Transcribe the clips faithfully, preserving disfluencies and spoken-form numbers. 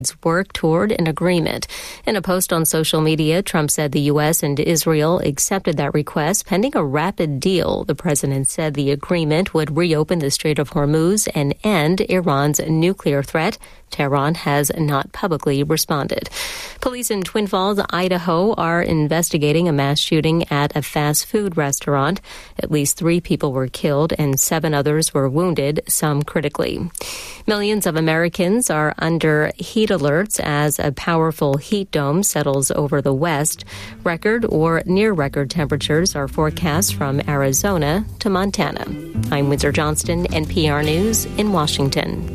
work toward an agreement. In a post on social media, Trump said the U S and Israel accepted that request pending a rapid deal. The president said the agreement would reopen the Strait of Hormuz and end Iran's nuclear threat. Tehran has not publicly responded. Police in Twin Falls, Idaho, are investigating a mass shooting at a fast food restaurant. At least three people were killed and seven others were wounded, some critically. Millions of Americans are under heat alerts as a powerful heat dome settles over the West. Record or near record temperatures are forecast from Arizona to Montana. I'm Windsor Johnston, N P R News in Washington.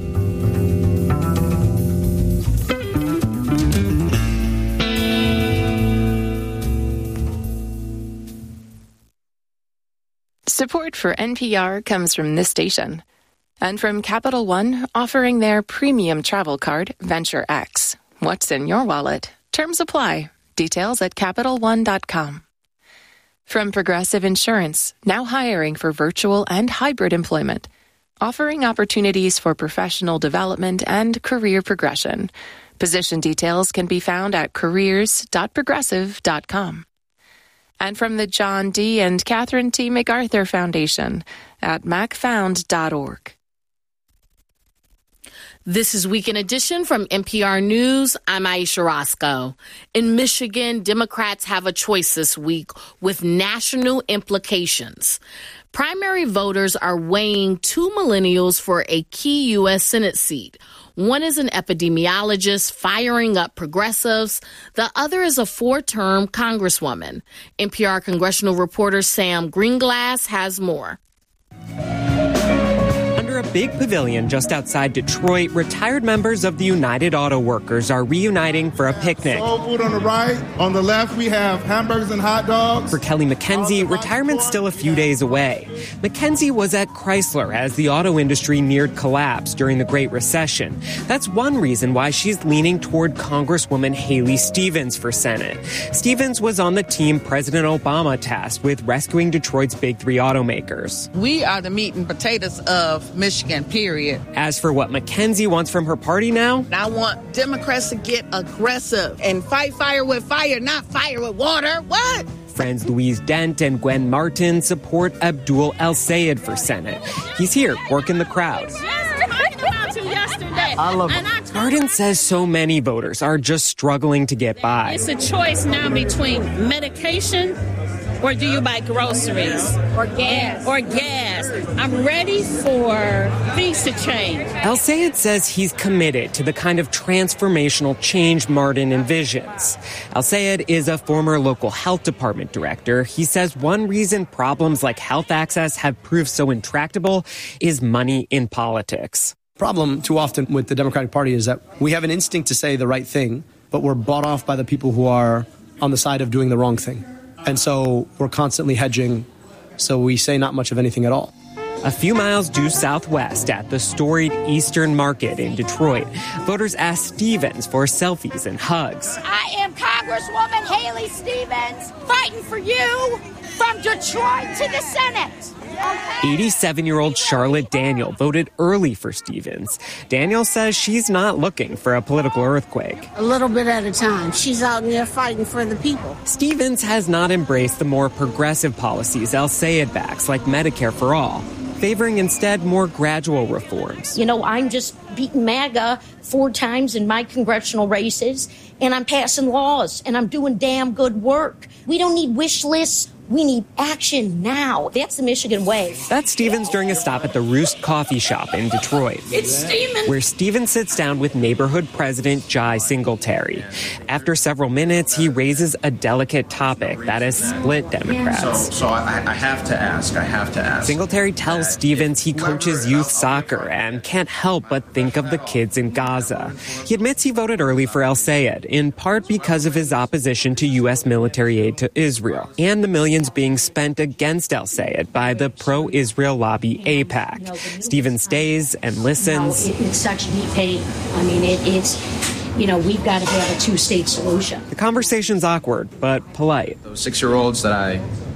Support for N P R comes from this station and from Capital One, offering their premium travel card, Venture X. What's in your wallet? Terms apply. Details at Capital One dot com. From Progressive Insurance, now hiring for virtual and hybrid employment, offering opportunities for professional development and career progression. Position details can be found at careers dot progressive dot com. And from the John D. and Catherine T. MacArthur Foundation at mac found dot org. This is Weekend Edition from N P R News. I'm Aisha Roscoe. In Michigan, Democrats have a choice this week with national implications. Primary voters are weighing two millennials for a key U S Senate seat. One is an epidemiologist firing up progressives. The other is a four-term congresswoman. N P R congressional reporter Sam Greenglass has more. Under a big pavilion just outside Detroit, retired members of the United Auto Workers are reuniting for a picnic. Soul food on the right. On the left, we have hamburgers and hot dogs. For Kelly McKenzie, retirement's still a few days away. McKenzie was at Chrysler as the auto industry neared collapse during the Great Recession. That's one reason why she's leaning toward Congresswoman Haley Stevens for Senate. Stevens was on the team President Obama tasked with rescuing Detroit's big three automakers. We are the meat and potatoes of Michigan, period. As for what McKenzie wants from her party now, I want Democrats to get aggressive and fight fire with fire, not fire with water. What? Friends Louise Dent and Gwen Martin support Abdul El-Sayed for Senate. He's here working the crowd. I love it. Martin says so many voters are just struggling to get by. It's a choice now between medication or do you buy groceries? Or gas. Or gas. I'm ready for things to change. El-Sayed says he's committed to the kind of transformational change Martin envisions. El-Sayed is a former local health department director. He says one reason problems like health access have proved so intractable is money in politics. Problem too often with the Democratic Party is that we have an instinct to say the right thing, but we're bought off by the people who are on the side of doing the wrong thing. And so we're constantly hedging, so we say not much of anything at all. A few miles due southwest at the storied Eastern Market in Detroit, voters asked Stevens for selfies and hugs. I am Congresswoman Haley Stevens, fighting for you from Detroit to the Senate. eighty-seven-year-old Charlotte Daniel voted early for Stevens. Daniel says she's not looking for a political earthquake. A little bit at a time. She's out there fighting for the people. Stevens has not embraced the more progressive policies El-Sayed backs, like Medicare for All, favoring instead more gradual reforms. You know, I'm just beating MAGA four times in my congressional races, and I'm passing laws, and I'm doing damn good work. We don't need wish lists. We need action now. That's the Michigan way. That's Stevens during a stop at the Roost Coffee Shop in Detroit. It's steaming. Where Stevens sits down with neighborhood president Jai Singletary. After several minutes, he raises a delicate topic that has split Democrats. So, so I, I have to ask, I have to ask. Singletary tells Stevens he coaches youth soccer and can't help but think of the kids in Gaza. He admits he voted early for El-Sayed, in part because of his opposition to U S military aid to Israel and the millions being spent against El-Sayed by the pro-Israel lobby AIPAC. Stevens stays and listens. No, it, it's such deep pain. I mean, it, it's, you know, we've got to have a two-state solution. The conversation's awkward, but polite. Those six-year-olds that I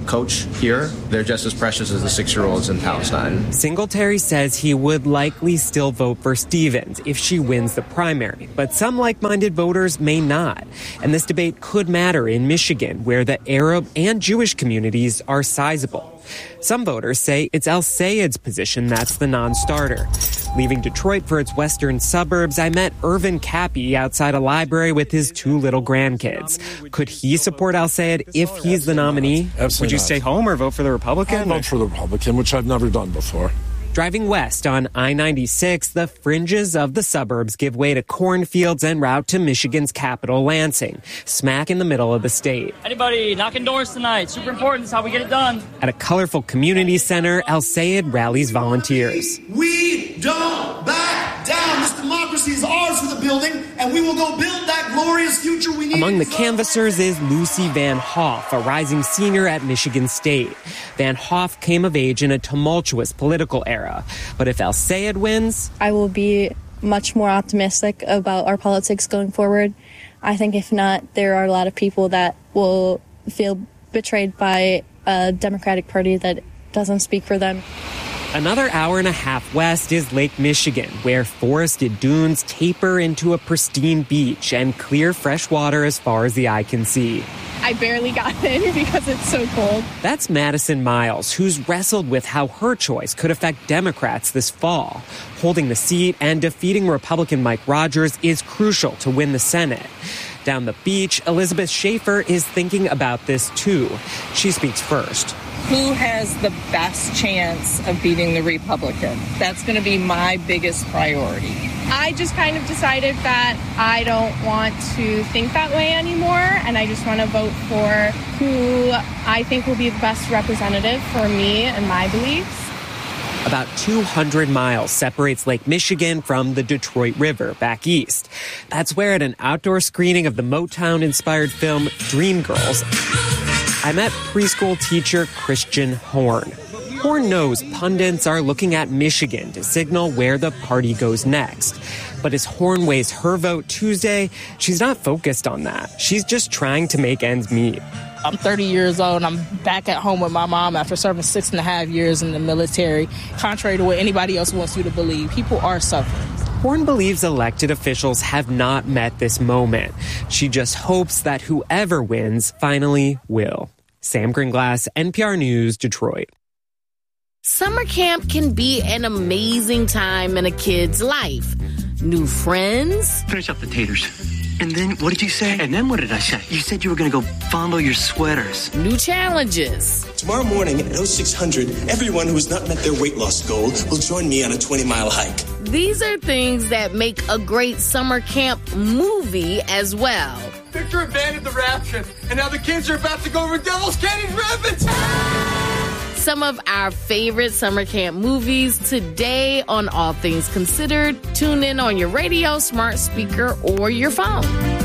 coach here, they're just as precious as the six-year-olds in Palestine. Singletary says he would likely still vote for Stevens if she wins the primary, but some like-minded voters may not. And this debate could matter in Michigan, where the Arab and Jewish communities are sizable. Some voters say it's El-Sayed's position that's the non-starter. Leaving Detroit for its western suburbs, I met Irvin Cappy outside a library with his two little grandkids. Could he support El-Sayed if he's the nominee? Absolutely Would you not. stay home or vote for the Republican? I'd vote for the Republican, which I've never done before. Driving west on I ninety-six, the fringes of the suburbs give way to cornfields en route to Michigan's capital, Lansing, smack in the middle of the state. Anybody knocking doors tonight? Super important. This is how we get it done. At a colorful community center, El-Sayed rallies volunteers. We don't back down. This democracy is ours for the building, and we will go build that glorious future we need. Among the canvassers is Lucy Van Hoff, a rising senior at Michigan State. Van Hoff came of age in a tumultuous political era. But if El-Sayed wins, I will be much more optimistic about our politics going forward. I think if not, there are a lot of people that will feel betrayed by a Democratic Party that doesn't speak for them. Another hour and a half west is Lake Michigan, where forested dunes taper into a pristine beach and clear fresh water as far as the eye can see. I barely got in because it's so cold. That's Madison Miles, who's wrestled with how her choice could affect Democrats this fall. Holding the seat and defeating Republican Mike Rogers is crucial to win the Senate. Down the beach, Elizabeth Schaefer is thinking about this too. She speaks first. Who has the best chance of beating the Republican? That's going to be my biggest priority. I just kind of decided that I don't want to think that way anymore, and I just want to vote for who I think will be the best representative for me and my beliefs. About two hundred miles separates Lake Michigan from the Detroit River back east. That's where, at an outdoor screening of the Motown-inspired film Dreamgirls, I met preschool teacher Christian Horn. Horn knows pundits are looking at Michigan to signal where the party goes next. But as Horn weighs her vote Tuesday, she's not focused on that. She's just trying to make ends meet. I'm thirty years old, and I'm back at home with my mom after serving six and a half years in the military. Contrary to what anybody else wants you to believe, people are suffering. Horn believes elected officials have not met this moment. She just hopes that whoever wins finally will. Sam Gringlass, N P R News, Detroit. Summer camp can be an amazing time in a kid's life. New friends. Finish up the taters. And then, what did you say? And then what did I say? You said you were going to go fondle your sweaters. New challenges. Tomorrow morning at oh six hundred, everyone who has not met their weight loss goal will join me on a twenty-mile hike. These are things that make a great summer camp movie as well. Victor abandoned the raft, and now the kids are about to go over Devil's Canyon Rapids. Some of our favorite summer camp movies today on All Things Considered. Tune in on your radio, smart speaker, or your phone.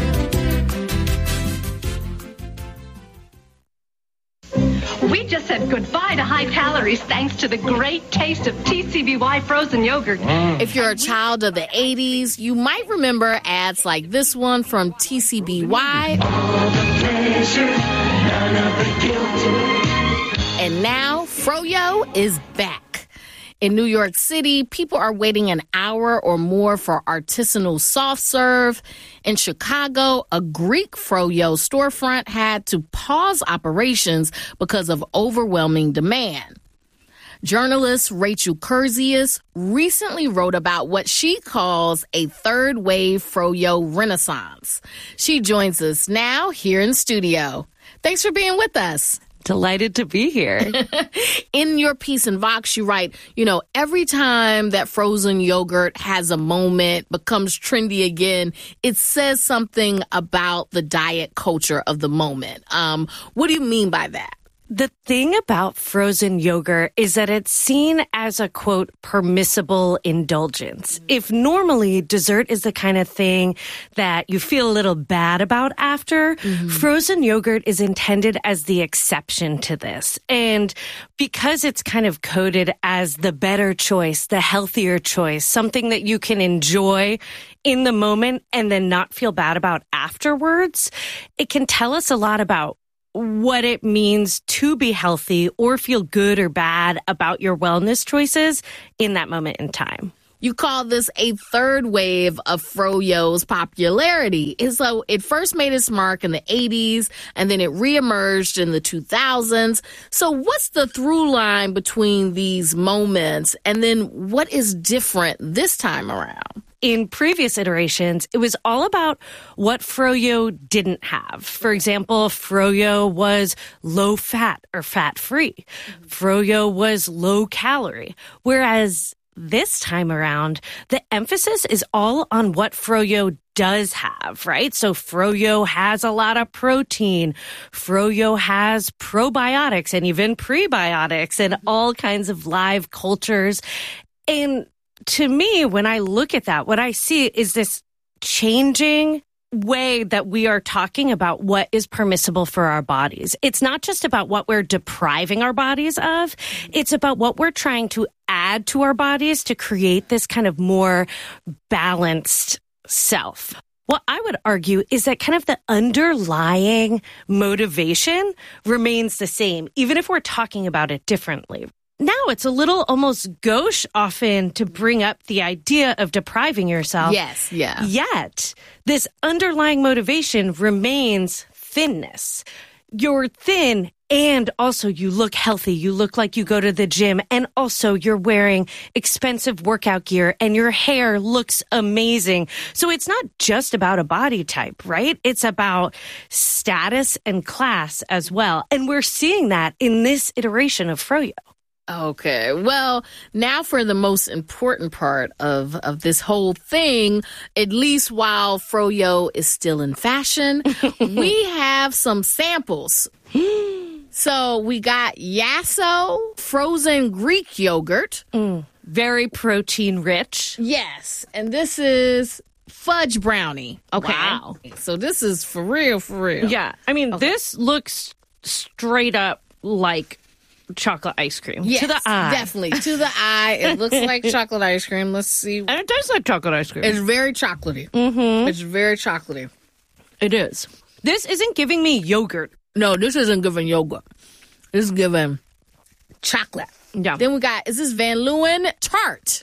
We just said goodbye to high calories thanks to the great taste of T C B Y frozen yogurt. Mm. If you're a child of the eighties, you might remember ads like this one from T C B Y. All the pleasure, none of the guilt. And now, Froyo is back. In New York City, people are waiting an hour or more for artisanal soft serve. In Chicago, a Greek Froyo storefront had to pause operations because of overwhelming demand. Journalist Rachel Kurzius recently wrote about what she calls a third wave Froyo renaissance. She joins us now here in studio. Thanks for being with us. Delighted to be here. In your piece in Vox, you write, you know, every time that frozen yogurt has a moment, becomes trendy again, it says something about the diet culture of the moment. Um, what do you mean by that? The thing about frozen yogurt is that it's seen as a, quote, permissible indulgence. If normally dessert is the kind of thing that you feel a little bad about after, mm-hmm. frozen yogurt is intended as the exception to this. And because it's kind of coded as the better choice, the healthier choice, something that you can enjoy in the moment and then not feel bad about afterwards, it can tell us a lot about what it means to be healthy or feel good or bad about your wellness choices in that moment in time. You call this a third wave of Froyo's popularity. And so it first made its mark in the eighties, and then it reemerged in the two thousands. So what's the through line between these moments? And then what is different this time around? In previous iterations, it was all about what Froyo didn't have. For example, Froyo was low fat or fat free. Mm-hmm. Froyo was low calorie. Whereas this time around, the emphasis is all on what Froyo does have, right? So Froyo has a lot of protein. Froyo has probiotics and even prebiotics and all kinds of live cultures. And to me, when I look at that, what I see is this changing way that we are talking about what is permissible for our bodies. It's not just about what we're depriving our bodies of. It's about what we're trying to add to our bodies to create this kind of more balanced self. What I would argue is that kind of the underlying motivation remains the same, even if we're talking about it differently. Now it's a little almost gauche often to bring up the idea of depriving yourself. Yes, yeah. Yet, this underlying motivation remains thinness. You're thin and also you look healthy. You look like you go to the gym, and also you're wearing expensive workout gear and your hair looks amazing. So it's not just about a body type, right? It's about status and class as well. And we're seeing that in this iteration of Froyo. Okay, well, now for the most important part of, of this whole thing, at least while Froyo is still in fashion, we have some samples. So we got Yasso frozen Greek yogurt. Mm, very protein rich. Yes, and this is fudge brownie. Okay. Wow. So this is for real, for real. Yeah, I mean, okay. This looks straight up like chocolate ice cream. Yes, to the eye. Definitely. To the eye. It looks like chocolate ice cream. Let's see. And it tastes like chocolate ice cream. It's very chocolatey. Mm-hmm. It's very chocolatey. It is. This isn't giving me yogurt. No, this isn't giving yogurt. This is giving chocolate. Yeah. Then we got, is this Van Leeuwen tart?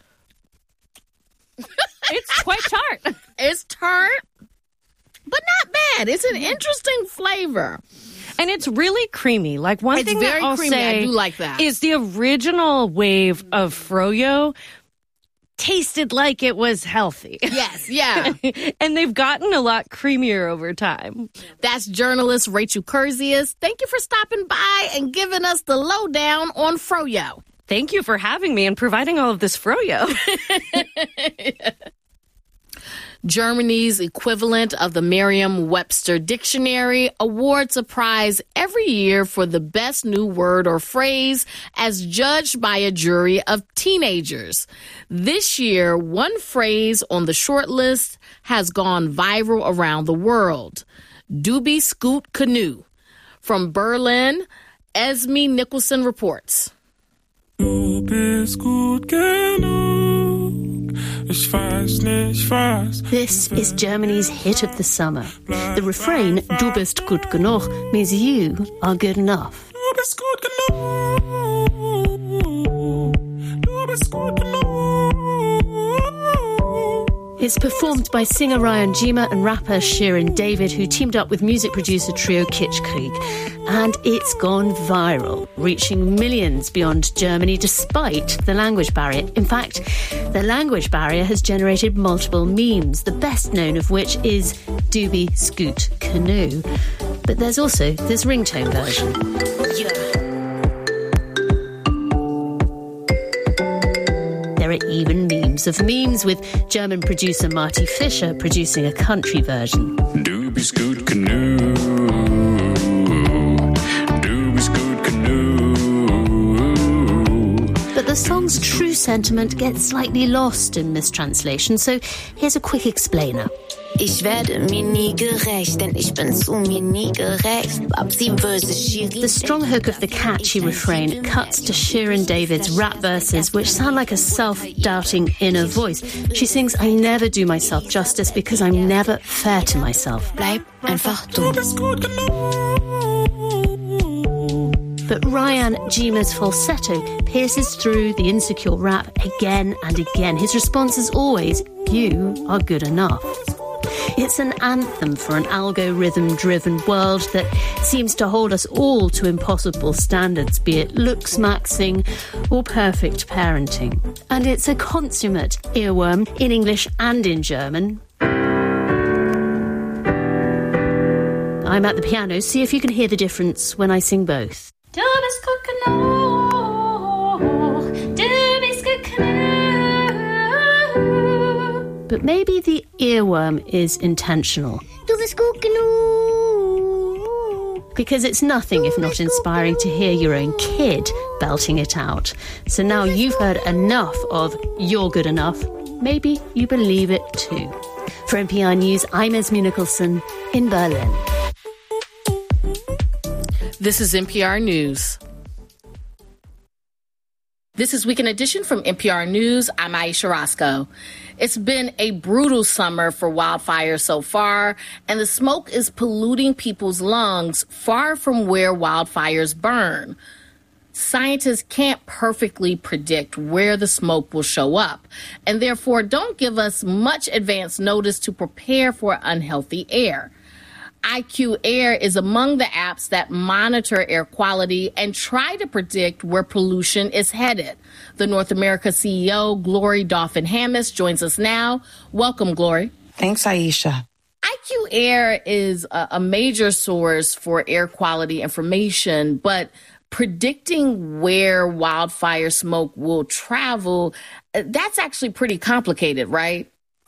It's quite tart. It's tart, but not bad. It's an interesting flavor. And it's really creamy. Like one it's thing very that I'll creamy. say I do like that. is the original wave of Froyo tasted like it was healthy. Yes, yeah. And they've gotten a lot creamier over time. That's journalist Rachel Kurzius. Thank you for stopping by and giving us the lowdown on Froyo. Thank you for having me and providing all of this Froyo. Germany's equivalent of the Merriam-Webster Dictionary awards a prize every year for the best new word or phrase as judged by a jury of teenagers. This year, one phrase on the short list has gone viral around the world. Doobie Scoot Canoe. From Berlin, Esme Nicholson reports. Doobie Scoot Canoe. This is Germany's hit of the summer. The refrain, Du bist gut genug, means you are good enough. Du bist gut genug. Du bist gut genug. It's performed by singer Ryan Jima and rapper Shirin David, who teamed up with music producer trio Kitschkrieg. And it's gone viral, reaching millions beyond Germany despite the language barrier. In fact, the language barrier has generated multiple memes, the best known of which is Doobie Scoot Canoe. But there's also this ringtone version. Yeah. There are even memes of memes with German producer Marty Fischer producing a country version. Doobie Scoot Canoe. Doobie Scoot Canoe. But the song's true sentiment gets slightly lost in mistranslation, so here's a quick explainer. Ich werde mir nie gerecht, denn ich bin zu mir nie gerecht. The strong hook of the catchy refrain cuts to Shirin David's rap verses, which sound like a self-doubting inner voice. She sings, I never do myself justice because I'm never fair to myself. Bleib einfach du. Du bist gut genug. But Ryan Jima's falsetto pierces through the insecure rap again and again. His response is always, "You are good enough." It's an anthem for an algorithm-driven world that seems to hold us all to impossible standards, be it looks maxing or perfect parenting. And it's a consummate earworm in English and in German. I'm at the piano. See if you can hear the difference when I sing both. Du bist gut genug, du bist gut genug. But maybe the earworm is intentional. Du bist gut genug. Because it's nothing if not inspiring to hear your own kid belting it out. So now you've heard enough of "You're Good Enough," maybe you believe it too. For N P R News, I'm Esme Nicholson in Berlin. This is N P R News. This is Weekend Edition from N P R News. I'm Aisha Roscoe. It's been a brutal summer for wildfires so far, and the smoke is polluting people's lungs far from where wildfires burn. Scientists can't perfectly predict where the smoke will show up, and therefore don't give us much advance notice to prepare for unhealthy air. I Q Air is among the apps that monitor air quality and try to predict where pollution is headed. The North America C E O, Glory Dauphin-Hammis, joins us now. Welcome, Glory. Thanks, Aisha. I Q Air is a, a major source for air quality information, but predicting where wildfire smoke will travel, that's actually pretty complicated, right?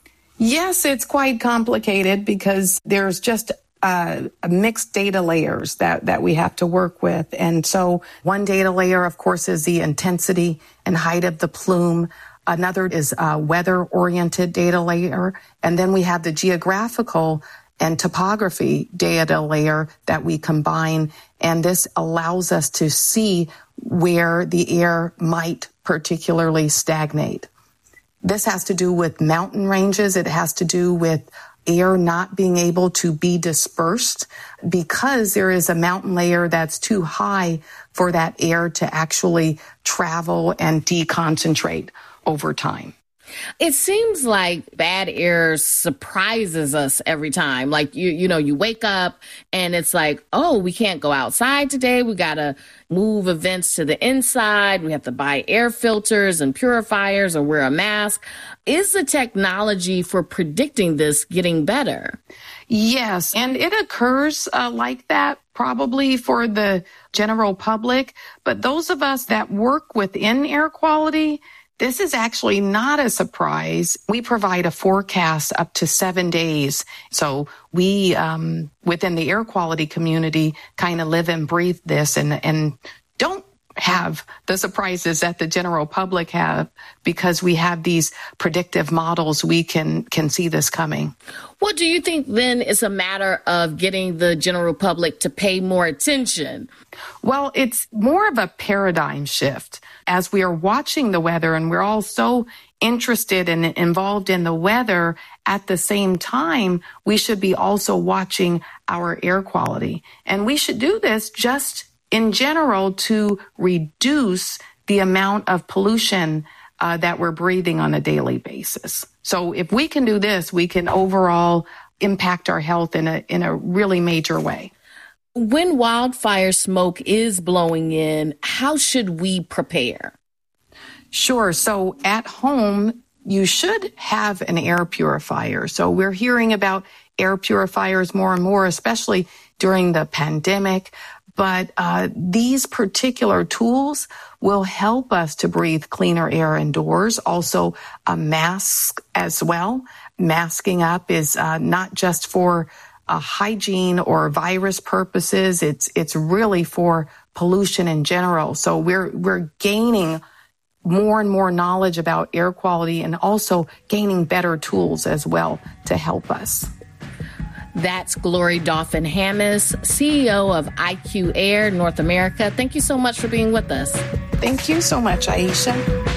Yes, it's quite complicated because there's just Uh, mixed data layers that, that we have to work with. And so one data layer, of course, is the intensity and height of the plume. Another is a weather-oriented data layer. And then we have the geographical and topography data layer that we combine. And this allows us to see where the air might particularly stagnate. This has to do with mountain ranges. It has to do with air not being able to be dispersed because there is a mountain layer that's too high for that air to actually travel and deconcentrate over time. It seems like bad air surprises us every time. Like, you you know, you wake up and it's like, oh, we can't go outside today. We got to move events to the inside. We have to buy air filters and purifiers or wear a mask. Is the technology for predicting this getting better? Yes, and it occurs uh, like that probably for the general public. But those of us that work within air quality, this is actually not a surprise. We provide a forecast up to seven days. So we, um, within the air quality community, kind of live and breathe this and, and don't have the surprises that the general public have because we have these predictive models. We can, can see this coming. What do you think then is a matter of getting the general public to pay more attention? Well, it's more of a paradigm shift. As we are watching the weather and we're all so interested and involved in the weather, at the same time, we should be also watching our air quality. And we should do this just in general to reduce the amount of pollution uh, that we're breathing on a daily basis. So if we can do this, we can overall impact our health in a in a really major way. When wildfire smoke is blowing in, how should we prepare? Sure. So at home, you should have an air purifier. So we're hearing about air purifiers more and more, especially during the pandemic. But uh, these particular tools will help us to breathe cleaner air indoors. Also, a mask as well. Masking up is uh, not just for uh, hygiene or virus purposes. It's it's really for pollution in general. So we're we're gaining more and more knowledge about air quality and also gaining better tools as well to help us. That's Glory Dauphin-Hammis, C E O of I Q Air North America. Thank you so much for being with us. Thank you so much, Aisha.